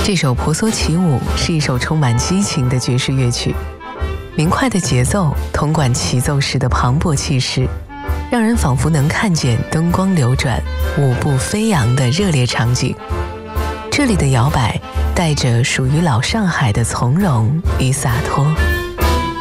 这首《婆娑起舞》是一首充满激情的爵士乐曲，明快的节奏，铜管齐奏时的磅礴气势，让人仿佛能看见灯光流转、舞步飞扬的热烈场景。这里的摇摆带着属于老上海的从容与洒脱。